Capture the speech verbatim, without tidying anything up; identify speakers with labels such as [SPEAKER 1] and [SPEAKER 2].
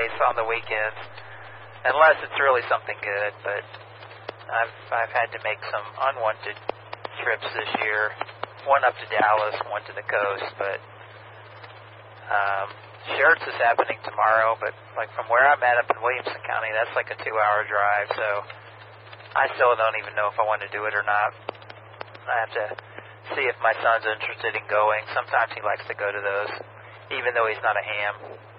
[SPEAKER 1] place on the weekends, unless it's really something good. But I've I've had to make some unwanted trips this year. One up to Dallas, one to the coast. But um, Schertz is happening tomorrow. But like from where I'm at up in Williamson County, that's like a two-hour drive. So I still don't even know if I want to do it or not. I have to see if my son's interested in going. Sometimes he likes to go to those, even though he's not a ham.